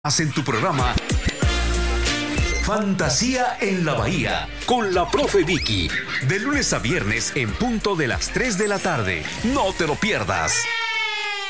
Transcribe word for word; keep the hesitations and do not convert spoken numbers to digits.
En tu programa Fantasía en la Bahía con la profe Vicky, de lunes a viernes en punto de las tres de la tarde. No te lo pierdas.